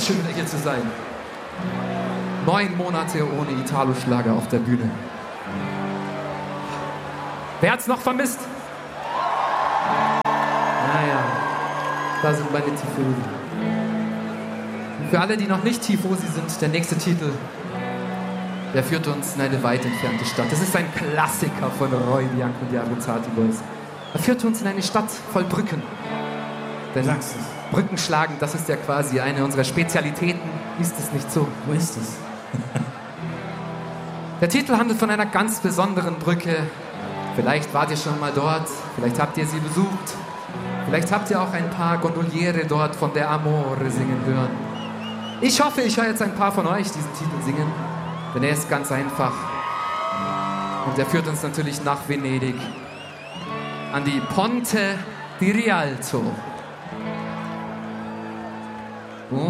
es schön, hier zu sein. 9 Monate ohne Italo-Schlager auf der Bühne. Wer hat's noch vermisst? Naja, da sind meine Tifosi. Für alle, die noch nicht Tifosi sind, der nächste Titel, der führt uns in eine weit entfernte Stadt. Das ist ein Klassiker von Roy Bianco und die Abruzzati Boys. Er führt uns in eine Stadt voll Brücken. Denn Brücken schlagen, das ist ja quasi eine unserer Spezialitäten. Ist es nicht so? Wo ist es? Der Titel handelt von einer ganz besonderen Brücke. Vielleicht wart ihr schon mal dort, vielleicht habt ihr sie besucht. Vielleicht habt ihr auch ein paar Gondoliere dort von der Amore singen hören. Ich hoffe, ich höre jetzt ein paar von euch diesen Titel singen, denn er ist ganz einfach. Und er führt uns natürlich nach Venedig, an die Ponte di Rialto.